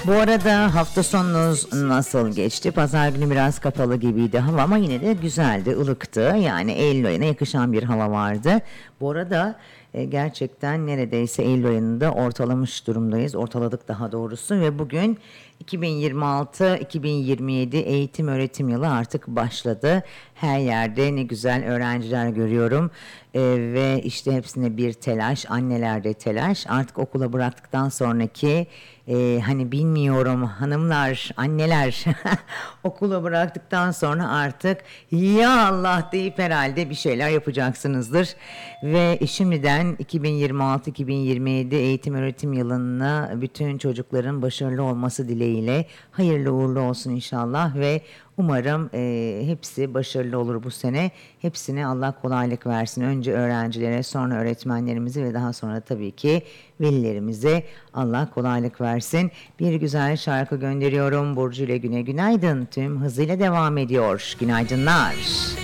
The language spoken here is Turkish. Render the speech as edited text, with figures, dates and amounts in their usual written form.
Bu arada hafta sonunuz nasıl geçti? Pazar günü biraz kapalı gibiydi hava ama yine de güzeldi, ılıktı. Yani Eylül ayına yakışan bir hava vardı. Bu arada gerçekten neredeyse Eylül ayında ortalamış durumdayız. Ortaladık daha doğrusu ve bugün 2026-2027 eğitim öğretim yılı artık başladı. Her yerde ne güzel öğrenciler görüyorum. Ve işte hepsine bir telaş, annelerde telaş. Artık okula bıraktıktan sonraki hani bilmiyorum hanımlar, anneler okula bıraktıktan sonra artık ya Allah deyip herhalde bir şeyler yapacaksınızdır. Ve şimdiden 2026-2027 eğitim öğretim yılına bütün çocukların başarılı olması dileğiyle hayırlı uğurlu olsun inşallah ve umarım hepsi başarılı olur bu sene. Hepsine Allah kolaylık versin. Önce öğrencilere, sonra öğretmenlerimize ve daha sonra tabii ki velilerimize Allah kolaylık versin. Bir güzel şarkı gönderiyorum. Burcu ile Güne günaydın. Tüm hızıyla devam ediyor. Günaydınlar.